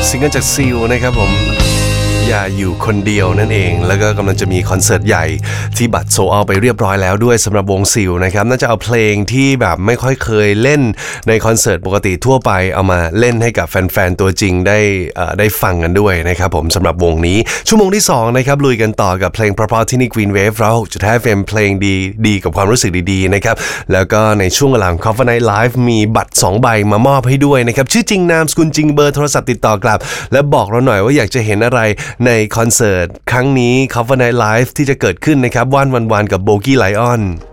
ซิงเกิลจากซิลนะครับผมอย่าอยู่คนเดียวนั่นเองแล้วก็กำลังจะมีคอนเสิร์ตใหญ่ที่บัตรโซลด์เอาท์ไปเรียบร้อยแล้วด้วยสำหรับวงซิลนะครับน่าจะเอาเพลงที่แบบไม่ค่อยเคยเล่นในคอนเสิร์ตปกติทั่วไปเอามาเล่นให้กับแฟนๆตัวจริงได้ฟังกันด้วยนะครับผมสำหรับวงนี้ชั่วโมงที่2นะครับลุยกันต่อกับเพลงเพราะๆที่นี่ Green Wave 106.5 FM เพลงดีกับความรู้สึกดีๆนะครับแล้วก็ในช่วงเวลาของ Cover Night Live มีบัตร2ใบมามอบให้ด้วยนะครับชื่อจริงนามสกุลจริงเบอร์โทรศัพท์ติดต่อกลับและบอกเราหน่อยว่าอยากจะเห็นอะไรในคอนเสิร์ตครั้งนี้ Cover Night Live ที่จะเกิดขึ้นนะครับวันกับโบกี้ไลออน